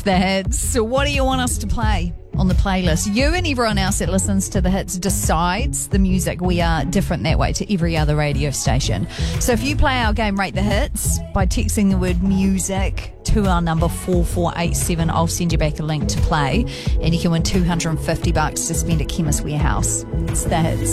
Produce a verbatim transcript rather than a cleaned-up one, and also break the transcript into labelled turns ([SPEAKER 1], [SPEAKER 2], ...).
[SPEAKER 1] the hits. So what do you want us to play on the playlist? You and everyone else that listens to the hits decides the music. We are different that way to every other radio station. So if you play our game Rate the Hits by texting the word music to our number four four eight seven, I'll send you back a link to play, and you can win two hundred fifty bucks to spend at Chemist Warehouse. It's the hits.